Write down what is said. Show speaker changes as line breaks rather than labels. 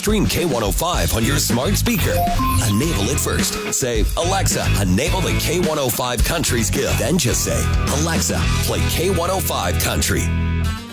Stream K105 on your smart speaker. Enable it first. Say, Alexa, enable the K105 Country skill. Then just say, Alexa, play K105 Country.